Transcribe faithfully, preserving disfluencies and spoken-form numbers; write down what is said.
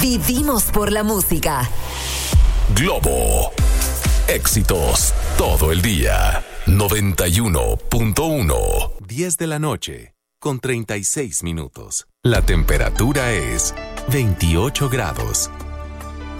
Vivimos por la música. Globo. Éxitos todo el día. noventa y uno punto uno. diez de la noche, con treinta y seis minutos. La temperatura es veintiocho grados.